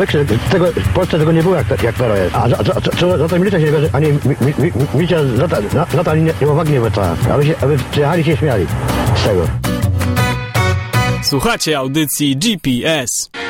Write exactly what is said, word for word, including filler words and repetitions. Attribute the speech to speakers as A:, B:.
A: myślę, tego, w Polsce tego nie było jak, jak teraz jest. A za, za, za, za to milicja się nie bierze, ani mi, mi, mi, milicja za, za, za to nie, nie uwagi nie wracała. Aby, się, aby przyjechali się śmiali z tego.
B: Słuchacie audycji G P S.